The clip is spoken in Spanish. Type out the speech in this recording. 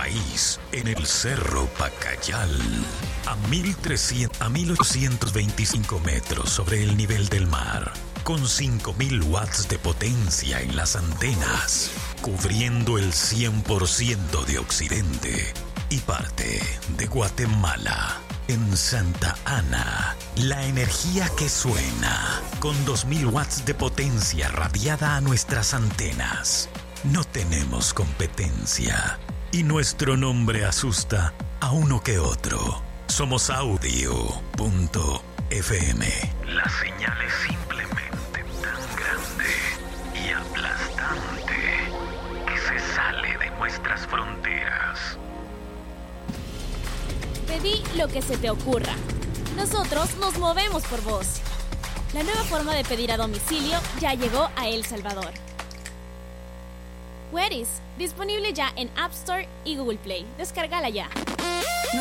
país, en el Cerro Pacayal, a 1825 metros sobre el nivel del mar, con 5.000 watts de potencia en las antenas, cubriendo el 100% de Occidente y parte de Guatemala. En Santa Ana, la energía que suena, con 2.000 watts de potencia radiada a nuestras antenas. No tenemos competencia y nuestro nombre asusta a uno que otro. Somos Audio.fm. La señal es simplemente tan grande y aplastante que se sale de nuestras fronteras. Pedí lo que se te ocurra. Nosotros nos movemos por vos. La nueva forma de pedir a domicilio ya llegó a El Salvador. Whereis, disponible ya en App Store y Google Play. Descárgala ya.